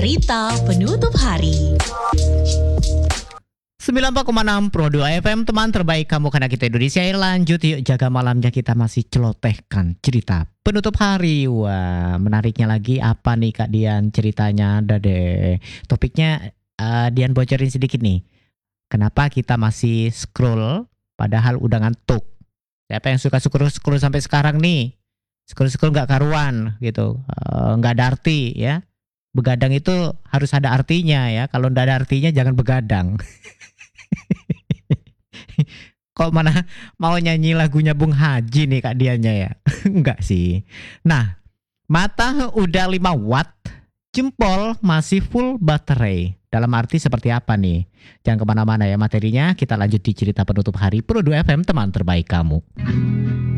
Cerita Penutup Hari 94,6 Pro 2 FM, teman terbaik kamu karena kita Indonesia. Lanjut yuk, jaga malamnya kita masih celotehkan cerita penutup hari. Wah, menariknya lagi apa nih Kak Dian ceritanya? Ada deh. Topiknya Dian bocorin sedikit nih. Kenapa kita masih scroll padahal udah ngantuk? Siapa yang suka scroll sampai sekarang nih? Scroll nggak karuan gitu, nggak ada arti ya. Begadang itu harus ada artinya ya. Kalau nggak ada artinya jangan begadang. Kok mana mau nyanyi lagunya Bung Haji nih Kak Dianya ya? Enggak sih. Nah, mata udah 5 watt, jempol masih full baterai. Dalam arti seperti apa nih? Jangan kemana-mana ya materinya. Kita lanjut di cerita penutup hari Pro 2 FM, teman terbaik kamu.